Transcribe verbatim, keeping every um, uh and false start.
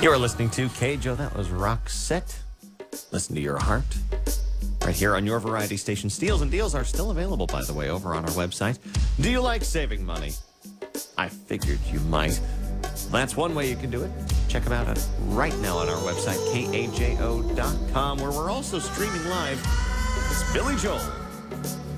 You're listening to K J O. That was Roxette. Listen to your heart. Right here on your variety station. Steals and deals are still available, by the way, over on our website. Do you like saving money? I figured you might. That's one way you can do it. Check them out right now on our website, K A J O dot com, where we're also streaming live. It's Billy Joel.